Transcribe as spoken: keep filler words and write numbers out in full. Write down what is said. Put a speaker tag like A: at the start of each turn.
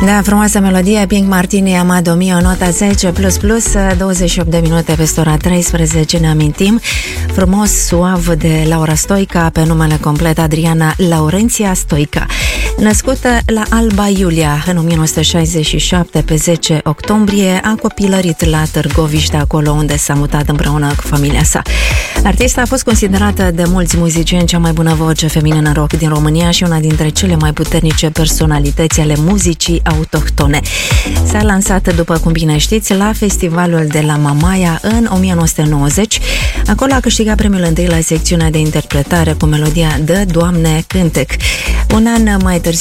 A: Da, frumoasă melodie, Pink Martini, Amado Mio, nota zece plus plus, douăzeci și opt de minute peste ora treisprezece, ne amintim. Frumos, suav de Laura Stoica, pe numele complet Adriana Laurenția Stoica. Născută la Alba Iulia în o mie nouă sute șaizeci și șapte, pe zece octombrie, a copilărit la Târgoviște, acolo unde s-a mutat împreună cu familia sa. Artista a fost considerată de mulți muzicieni cea mai bună voce feminină rock din România și una dintre cele mai puternice personalități ale muzicii autohtone. S-a lansat, după cum bine știți, la festivalul de la Mamaia în o mie nouă sute nouăzeci. Acolo a câștigat premiul întâi la secțiunea de interpretare cu melodia Dă, Doamne, cântec. Un an mai târziu